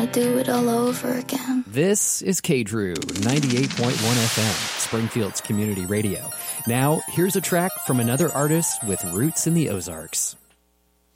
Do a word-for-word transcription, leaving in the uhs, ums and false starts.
want to do it all over again. This is K-Drew, ninety-eight point one F M, Springfield's community radio. Now, here's a track from another artist with roots in the Ozarks.